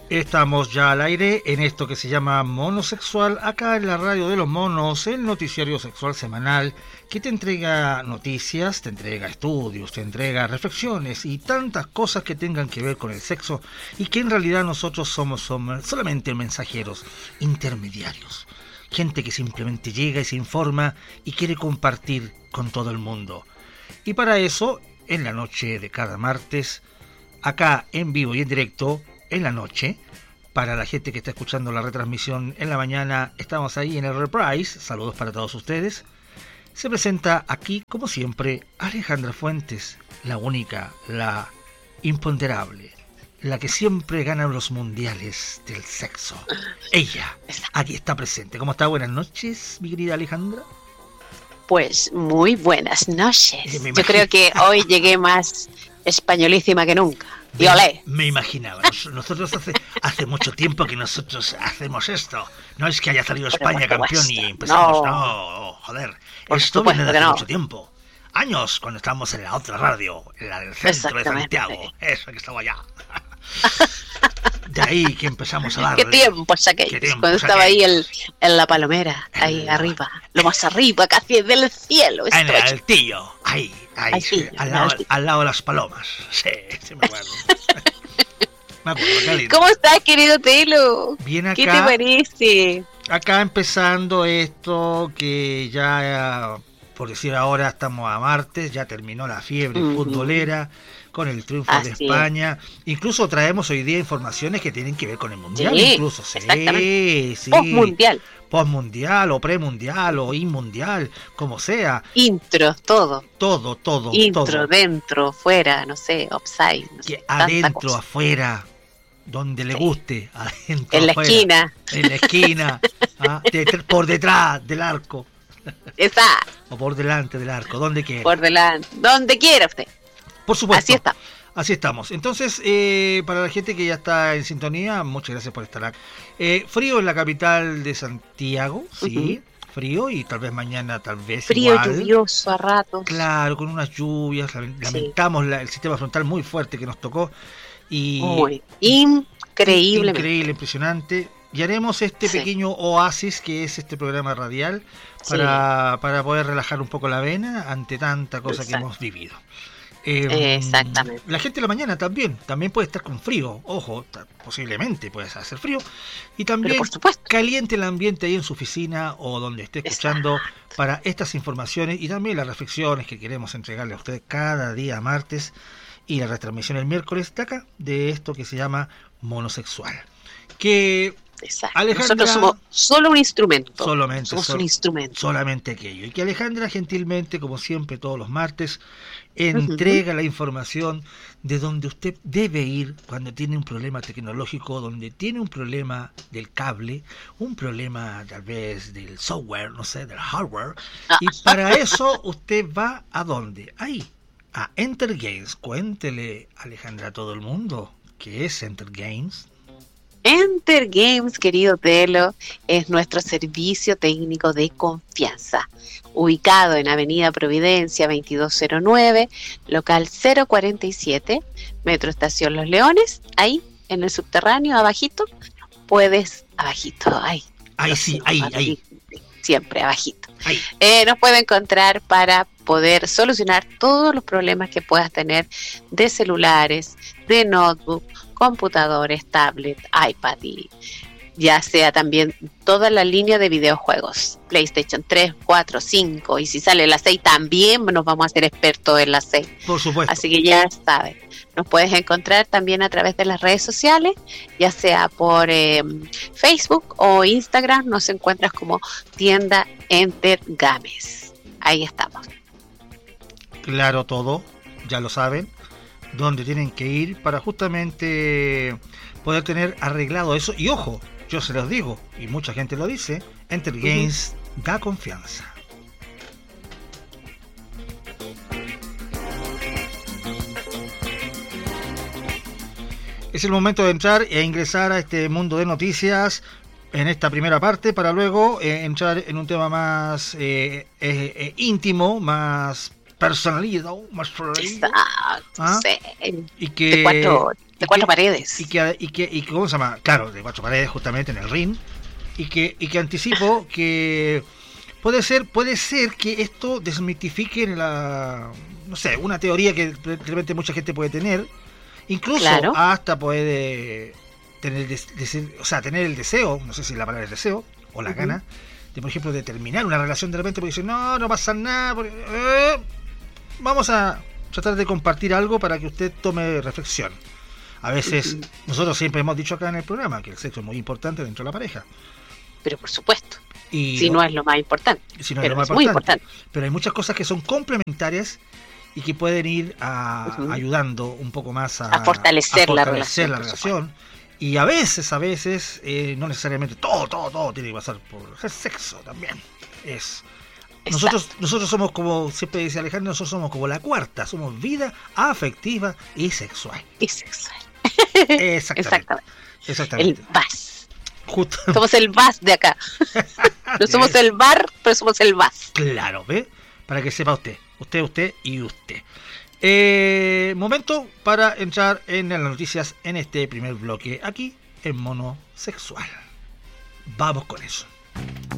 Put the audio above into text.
Estamos ya al aire en esto que se llama Monosexual, acá en la radio de los monos, el noticiario sexual semanal que te entrega noticias, te entrega estudios, te entrega reflexiones y tantas cosas que tengan que ver con el sexo y que en realidad nosotros somos solamente mensajeros, intermediarios, gente que simplemente llega y se informa y quiere compartir con todo el mundo. Y para eso, en la noche de cada martes, acá en vivo y en directo, en la noche, para la gente que está escuchando la retransmisión en la mañana, estamos ahí en el Reprise, saludos para todos ustedes. Se presenta aquí, como siempre, Alejandra Fuentes, la única, la imponderable, la que siempre gana los mundiales del sexo. Ella, aquí está presente. ¿Cómo está? Buenas noches, mi querida Alejandra. Pues muy buenas noches. Yo creo que hoy llegué más españolísima que nunca. Y olé. Me imaginaba. Nosotros hace mucho tiempo que nosotros hacemos esto. No es que haya salido España campeón y empezamos. No, joder. Esto viene de hace mucho tiempo. Años, cuando estábamos en la otra radio, en la del centro de Santiago. Eso que estaba allá. De ahí que empezamos a dar. ¿Qué tiempos aquellos? Cuando estaba ahí en la palomera, ahí arriba, lo más arriba, casi del cielo. En el altillo, ahí, sí, al lado de las palomas. Sí, me acuerdo. Me acuerdo, qué lindo. ¿Cómo estás, querido Telo? Bien acá. ¿Qué te parece? Acá empezando esto que ya, por decir ahora, estamos a martes, ya terminó la fiebre futbolera. Con el triunfo de España. Incluso traemos hoy día informaciones que tienen que ver con el mundial. Sí, incluso. Sí. Postmundial o premundial o inmundial, como sea. Intro, todo. Todo. Intro, dentro, fuera, no sé, offside. No sé, adentro, afuera, donde le guste. Adentro, en la afuera, esquina. En la esquina. Por detrás del arco. Exacto. O por delante del arco, donde quiera. Por delante, donde quiera usted. Por supuesto. Así estamos. Entonces, para la gente que ya está en sintonía, muchas gracias por estar acá. Frío en la capital de Santiago, sí, frío, y tal vez mañana, frío igual. Lluvioso a ratos. Claro, con unas lluvias, lamentamos el sistema frontal muy fuerte que nos tocó. Y muy increíble, impresionante. Y haremos este pequeño oasis que es este programa radial para poder relajar un poco la vena ante tanta cosa que hemos vivido. Exactamente. La gente de la mañana también puede estar con frío, ojo, posiblemente puede hacer frío, y también caliente el ambiente ahí en su oficina o donde esté escuchando para estas informaciones y también las reflexiones que queremos entregarle a ustedes cada día martes y la retransmisión el miércoles de acá, de esto que se llama Monosexual. Que Alejandra, nosotros somos solo un instrumento. Somos un instrumento. Solamente aquello. Y que Alejandra gentilmente, como siempre, todos los martes, entrega la información de donde usted debe ir cuando tiene un problema tecnológico, donde tiene un problema del cable, un problema tal vez del software, no sé, del hardware. Y para eso usted va ¿a dónde? Ahí, a Enter Games. Cuéntele, Alejandra, a todo el mundo qué es Enter Games. Enter Games, querido Telo, es nuestro servicio técnico de confianza, ubicado en Avenida Providencia 2209, local 047, Metro Estación Los Leones, ahí en el subterráneo, abajito, ahí. Siempre abajito. Nos puede encontrar para poder solucionar todos los problemas que puedas tener de celulares, de notebook, computadores, tablet, iPad y ya sea también toda la línea de videojuegos, PlayStation 3, 4, 5 y si sale la 6 también nos vamos a hacer expertos en la 6. Por supuesto. Así que ya sabes, nos puedes encontrar también a través de las redes sociales, ya sea por Facebook o Instagram, nos encuentras como tienda Enter Games. Ahí estamos. Claro, todo, ya lo saben. Donde tienen que ir para justamente poder tener arreglado eso. Y ojo, yo se los digo, y mucha gente lo dice, Enter Games da confianza. Es el momento de entrar e ingresar a este mundo de noticias en esta primera parte para luego entrar en un tema más íntimo, más personalizado, más Exacto, y que De cuatro paredes. Y ¿cómo se llama? Claro, de cuatro paredes, justamente en el ring. Y que anticipo que puede ser que esto desmitifique no sé, una teoría que de repente mucha gente puede tener. Incluso hasta puede tener el deseo, no sé si la palabra es deseo, o la gana, de, por ejemplo, de terminar una relación de repente, porque dice, no pasa nada, vamos a tratar de compartir algo para que usted tome reflexión. A veces, nosotros siempre hemos dicho acá en el programa que el sexo es muy importante dentro de la pareja. Pero por supuesto, si no es lo más importante. Pero es muy importante. Pero hay muchas cosas que son complementarias y que pueden ir ayudando un poco más a fortalecer la relación. Y a veces, no necesariamente todo tiene que pasar por el sexo también. Nosotros somos, como siempre dice Alejandro, nosotros somos como la cuarta, somos vida afectiva y sexual. Exactamente. El VAS. Somos el VAS de acá. No somos el bar, pero somos el VAS. Claro, ¿ve? Para que sepa usted y usted. Momento para entrar en las noticias en este primer bloque, aquí en Mono Sexual. Vamos con eso.